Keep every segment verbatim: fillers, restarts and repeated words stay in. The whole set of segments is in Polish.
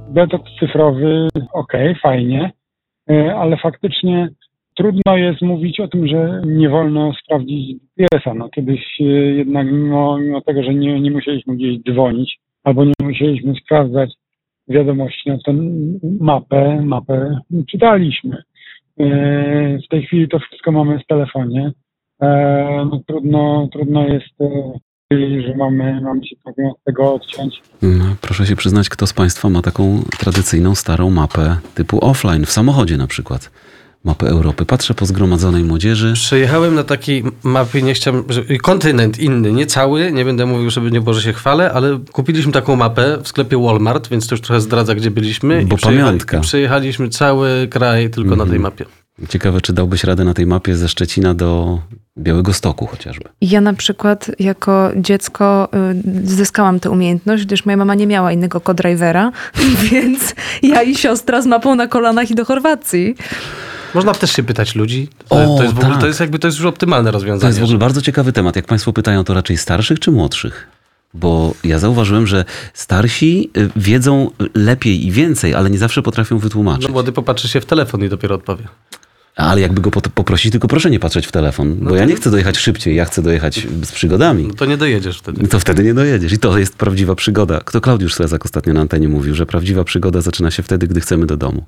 detoks cyfrowy, okej, okay, fajnie, ale faktycznie trudno jest mówić o tym, że nie wolno sprawdzić G P S-a. No kiedyś jednak mimo, mimo tego, że nie, nie musieliśmy gdzieś dzwonić albo nie musieliśmy sprawdzać wiadomości, no to mapę, mapę czytaliśmy. W tej chwili to wszystko mamy w telefonie. No trudno, trudno jest, że mamy, mamy się od tego odciąć. No, proszę się przyznać, kto z Państwa ma taką tradycyjną, starą mapę typu offline, w samochodzie na przykład. Mapy Europy. Patrzę po zgromadzonej młodzieży. Przejechałem na takiej mapie, nie chciałem, że, kontynent inny, nie cały, nie będę mówił, żeby nie było, że się chwalę, ale kupiliśmy taką mapę w sklepie Walmart, więc to już trochę zdradza, gdzie byliśmy. Bo i pamiątka. I przejechaliśmy cały kraj tylko mm. na tej mapie. Ciekawe, czy dałbyś radę na tej mapie ze Szczecina do Białegostoku chociażby. Ja na przykład jako dziecko zyskałam tę umiejętność, gdyż moja mama nie miała innego co-drivera, więc ja i siostra z mapą na kolanach i do Chorwacji. Można też się pytać ludzi. To, o, to, jest, w ogóle, tak. to jest jakby to jest już optymalne rozwiązanie. To jest w ogóle bardzo ciekawy temat. Jak Państwo pytają, to raczej starszych czy młodszych? Bo ja zauważyłem, że starsi wiedzą lepiej i więcej, ale nie zawsze potrafią wytłumaczyć. No młody popatrzy się w telefon i dopiero odpowie. Ale jakby go poprosić, tylko proszę nie patrzeć w telefon, bo no ja nie chcę dojechać szybciej, ja chcę dojechać z przygodami. No to nie dojedziesz wtedy. To wtedy nie dojedziesz i to jest prawdziwa przygoda. Kto Klaudiusz Slezak ostatnio na antenie mówił, że prawdziwa przygoda zaczyna się wtedy, gdy chcemy do domu.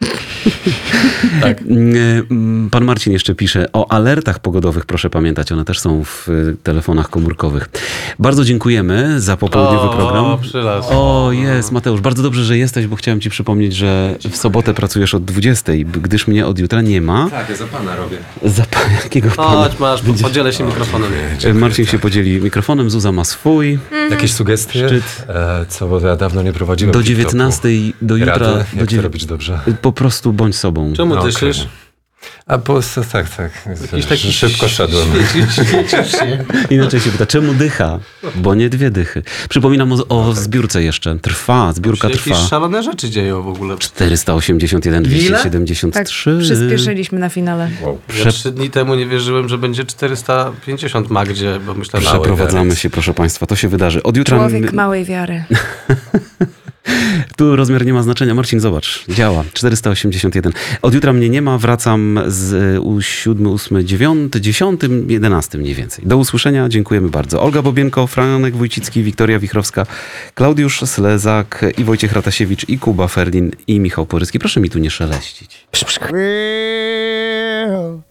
Tak. Pan Marcin jeszcze pisze o alertach pogodowych, proszę pamiętać, one też są w telefonach komórkowych. Bardzo dziękujemy za popołudniowy o, program. O, przylas. O, jest, Mateusz, bardzo dobrze, że jesteś, bo chciałem ci przypomnieć, że w sobotę pracujesz od dwudziestej, gdyż mnie od jutra nie ma. Tak, ja za pana robię. Za pana, jakiego pana? Chodź, masz, podzielę się mikrofonem. Marcin się podzieli mikrofonem, Zuza ma swój. Mhm. Jakieś sugestie? Szczyt. E, co, bo ja dawno nie prowadziłem. Do dziewiętnastej, do jutra. Rady, jak do dziew... to robić dobrze? Po prostu bądź sobą. Czemu no, dyszysz? Okay. A po tak, tak. Jakiś taki szybko szedłem. Inaczej się pyta, czemu dycha? Bo nie dwie dychy. Przypominam o, o no tak. zbiórce jeszcze. Trwa, zbiórka jakieś trwa. Jakieś szalone rzeczy dzieją w ogóle. czterysta osiemdziesiąt jeden, dwieście siedemdziesiąt trzy. Tak, przyspieszyliśmy na finale. Wow. Ja trzy dni temu nie wierzyłem, że będzie czterysta pięćdziesiąt Magdzie, bo myślałem, że przeprowadzamy się, proszę Państwa, to się wydarzy. Od jutra... Człowiek małej wiary. Tu rozmiar nie ma znaczenia. Marcin, zobacz, działa. czterysta osiemdziesiąt jeden. Od jutra mnie nie ma, wracam z u siódmy, ósmy, dziewiąty, dziesiątym, jedenastym mniej więcej. Do usłyszenia, dziękujemy bardzo. Olga Bobienko, Franek Wójcicki, Wiktoria Wichrowska, Klaudiusz Slezak i Wojciech Ratasiewicz i Kuba Ferlin i Michał Poryski. Proszę mi tu nie szeleścić. Real